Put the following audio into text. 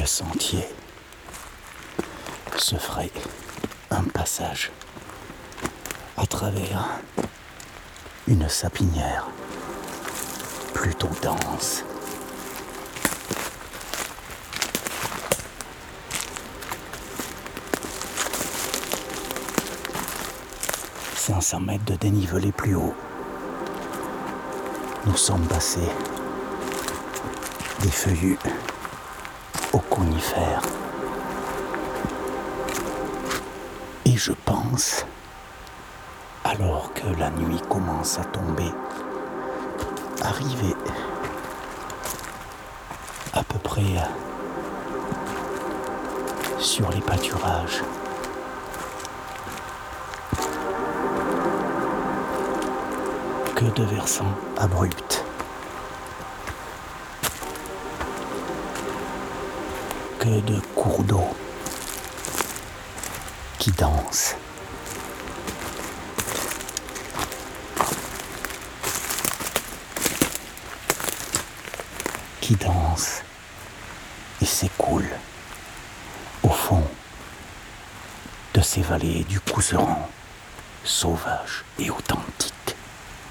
le sentier se ferait un passage à travers une sapinière plutôt dense. 500 mètres de dénivelé plus haut, nous sommes passés des feuillus aux conifères. Et je pense, alors que la nuit commence à tomber, arriver à peu près sur les pâturages. Que de versants abrupts, que de cours d'eau qui dansent. Qui dansent et s'écoulent au fond de ces vallées du Couserans, sauvages et authentiques.